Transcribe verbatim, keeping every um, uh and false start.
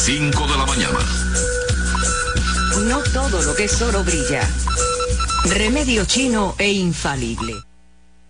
cinco de la mañana. No todo lo que es oro brilla. Remedio chino e infalible.